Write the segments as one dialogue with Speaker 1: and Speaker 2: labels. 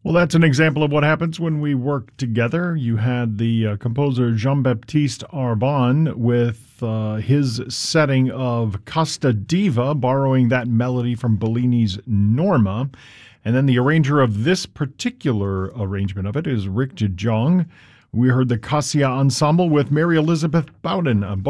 Speaker 1: Well, that's an example of what happens when we work together. You had the composer Jean-Baptiste Arbon with his setting of Costa Diva, borrowing that melody from Bellini's Norma. And then the arranger of this particular arrangement of it is Rick de Jong. We heard the Cassia Ensemble with Mary Elizabeth Bowden on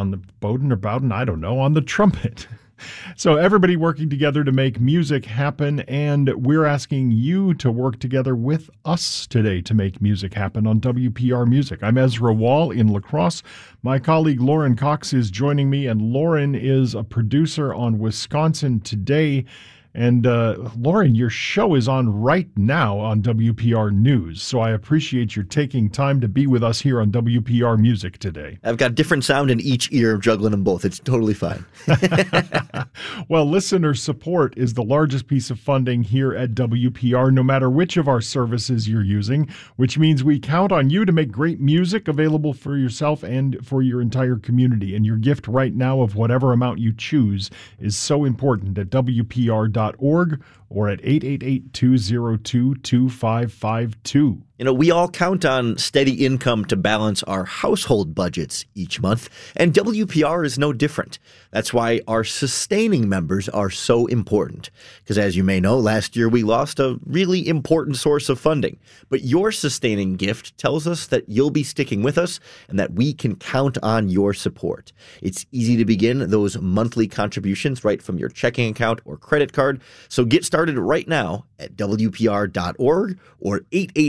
Speaker 1: the trumpet. So everybody working together to make music happen, and we're asking you to work together with us today to make music happen on WPR Music. I'm Ezra Wall in La Crosse. My colleague Lauren Cox is joining me, and Lauren is a producer on Wisconsin Today. And Lauren, your show is on right now on WPR News, so I appreciate your taking time to be with us here on WPR Music today.
Speaker 2: I've got different sound in each ear, juggling them both. It's totally fine.
Speaker 1: Well, listener support is the largest piece of funding here at WPR, no matter which of our services you're using, which means we count on you to make great music available for yourself and for your entire community. And your gift right now of whatever amount you choose is so important at WPR.org or at 888-202-2552.
Speaker 2: You know, we all count on steady income to balance our household budgets each month, and WPR is no different. That's why our sustaining members are so important. Because as you may know, last year we lost a really important source of funding. But your sustaining gift tells us that you'll be sticking with us and that we can count on your support. It's easy to begin those monthly contributions right from your checking account or credit card. So get started right now at WPR.org or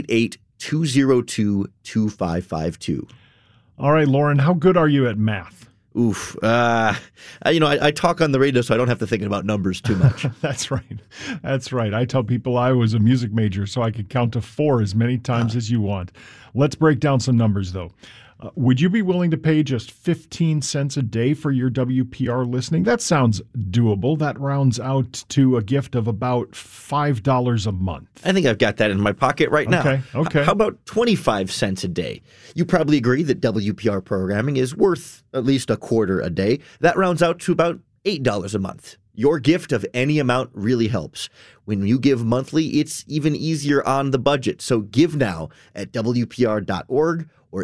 Speaker 2: 888-202-2552.
Speaker 1: All right, Lauren, how good are you at math?
Speaker 2: Oof. I talk on the radio, so I don't have to think about numbers too much.
Speaker 1: That's right. That's right. I tell people I was a music major, so I could count to 4 as many times as you want. Let's break down some numbers, though. Would you be willing to pay just 15 cents a day for your WPR listening? That sounds doable. That rounds out to a gift of about $5 a month.
Speaker 2: I think I've got that in my pocket right now.
Speaker 1: Okay.
Speaker 2: How about 25 cents a day? You probably agree that WPR programming is worth at least a quarter a day. That rounds out to about $8 a month. Your gift of any amount really helps. When you give monthly, it's even easier on the budget. So give now at WPR.org or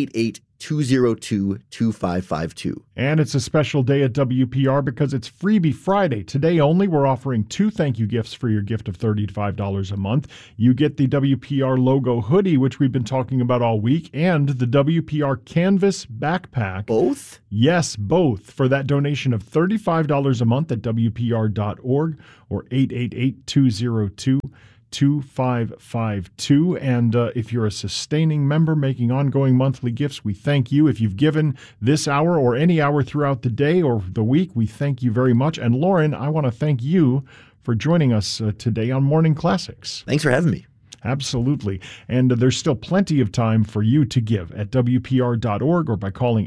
Speaker 2: 888-202-2552.
Speaker 1: And it's a special day at WPR because it's Freebie Friday. Today only, we're offering 2 thank you gifts for your gift of $35 a month. You get the WPR logo hoodie, which we've been talking about all week, and the WPR Canvas backpack.
Speaker 2: Both?
Speaker 1: Yes, both, for that donation of $35 a month at WPR.org or 888-202-2552. And if you're a sustaining member making ongoing monthly gifts, we thank you. If you've given this hour or any hour throughout the day or the week, we thank you very much. And Lauren, I want to thank you for joining us today on Morning Classics.
Speaker 2: Thanks for having me.
Speaker 1: Absolutely. And there's still plenty of time for you to give at WPR.org or by calling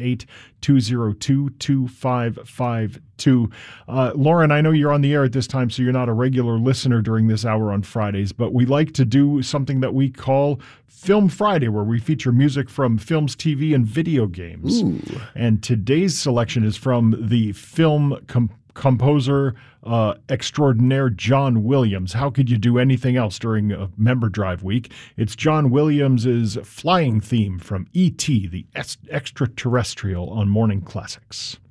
Speaker 1: 888-202-2552. Lauren, I know you're on the air at this time, so you're not a regular listener during this hour on Fridays, but we like to do something that we call Film Friday, where we feature music from films, TV, and video games.
Speaker 2: Ooh.
Speaker 1: And today's selection is from the film composer extraordinaire John Williams. How could you do anything else during a member drive week? It's John Williams's flying theme from E.T., the extraterrestrial, on Morning Classics.